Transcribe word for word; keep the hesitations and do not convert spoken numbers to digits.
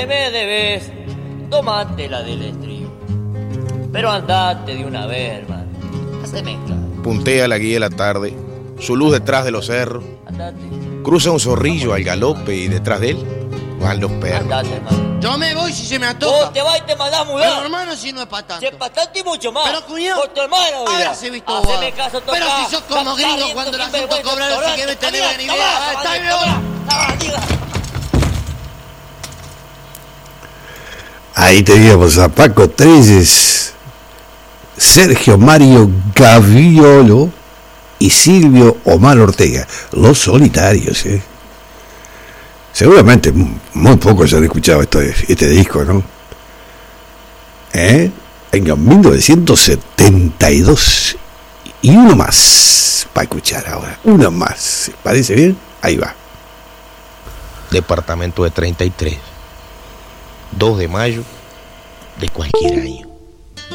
Me debes, tomate la del estribo. Pero andate de una vez, hermano. Haceme caso. Puntea la guía de la tarde, su luz detrás de los cerros. Andate. Cruza un zorrillo al galope y detrás de él van los perros. Andate, hermano. Yo me voy si se me antoja. Vos te vas y te mandás a Pero mudar. hermano, si no es para tanto. Si es para tanto y mucho más. Pero cuñado, por tu hermano, mira. ahora se visto Haceme vos. caso, toca. Pero si sos como Estás gringo viendo cuando la sin gente vergüenza, cobra, así que ignorante. no tenés ni Tomá, idea. tomá, Está bien, tomá, ahora. tomá, diga. Ahí teníamos a Paco Treyes, Sergio Mario Gaviolo y Silvio Omar Ortega, los solitarios, ¿eh? Seguramente muy pocos han escuchado esto, este disco, ¿no? ¿Eh? En mil novecientos setenta y dos y uno más para escuchar ahora, uno más, ¿parece bien? Ahí va. Departamento de treinta y tres, dos de mayo de cualquier año.